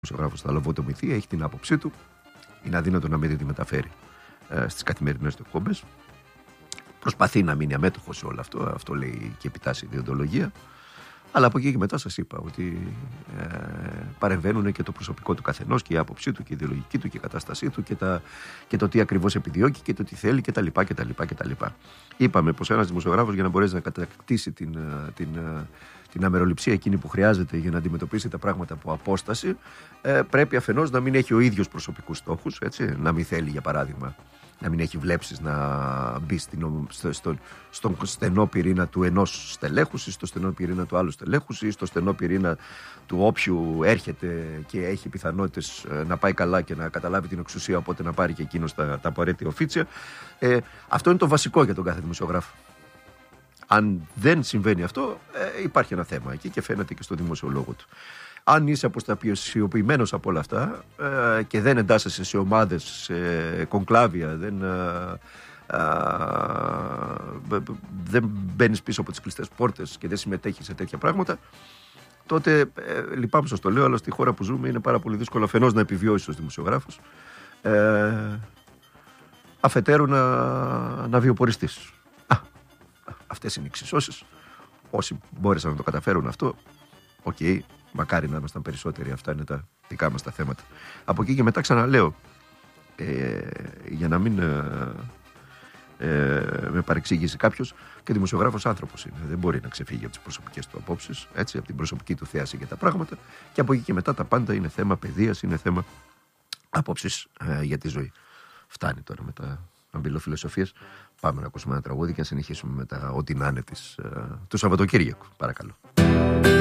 δημοσιογράφος θα λοβοτομηθεί, έχει την άποψή του. Είναι αδύνατο να μην τη μεταφέρει στις καθημερινές του εκπομπές. Προσπαθεί να μείνει αμέτωχος σε όλο αυτό. Αυτό λέει και επιτάσσει η διοντολογία. Αλλά από εκεί και μετά σας είπα ότι παρεμβαίνουν και το προσωπικό του καθενός και η άποψή του και η ιδεολογική του και η κατάστασή του και το τι ακριβώς επιδιώκει και το τι θέλει κτλ. Είπαμε πως ένας δημοσιογράφος για να μπορέσει να κατακτήσει την αμεροληψία εκείνη που χρειάζεται για να αντιμετωπίσει τα πράγματα από απόσταση, πρέπει αφενός να μην έχει ο ίδιος προσωπικούς στόχους, έτσι, να μην θέλει για παράδειγμα να μην έχει βλέψεις να μπει στον στενό πυρήνα του ενός στελέχους ή στο στενό πυρήνα του άλλου στελέχους ή στο στενό πυρήνα του όποιου έρχεται και έχει πιθανότητες να πάει καλά και να καταλάβει την εξουσία, οπότε να πάρει και εκείνος τα απαραίτητα οφίτσια. Αυτό είναι το βασικό για τον κάθε δημοσιογράφο. Αν δεν συμβαίνει αυτό, υπάρχει ένα θέμα εκεί και φαίνεται και στο δημοσιολόγο του. Αν είσαι αποστασιοποιημένος από όλα αυτά και δεν εντάσσεσαι σε ομάδες, σε κονκλάβια, δεν μπαίνεις πίσω από τις κλειστές πόρτες και δεν συμμετέχεις σε τέτοια πράγματα, τότε λυπάμαι σας το λέω, αλλά στη χώρα που ζούμε είναι πάρα πολύ δύσκολο αφενός να επιβιώσεις ως δημοσιογράφος, αφετέρου να βιοποριστείς. Αυτές είναι οι εξισώσεις. Όσοι μπόρεσαν να το καταφέρουν αυτό, οκ. Μακάρι να ήμασταν περισσότεροι, αυτά είναι τα δικά μας τα θέματα. Από εκεί και μετά ξαναλέω, για να μην με παρεξηγήσει κάποιος, και δημοσιογράφος άνθρωπος είναι. Δεν μπορεί να ξεφύγει από τις προσωπικές του απόψεις, έτσι, από την προσωπική του θέαση για τα πράγματα, και από εκεί και μετά τα πάντα είναι θέμα παιδείας, είναι θέμα απόψεις για τη ζωή. Φτάνει τώρα με τα αμπυλοφιλοσοφίες. Πάμε να ακούσουμε ένα τραγούδι και να συνεχίσουμε με τα ό,τι να είναι του Σαββατοκύριακου. Παρακαλώ.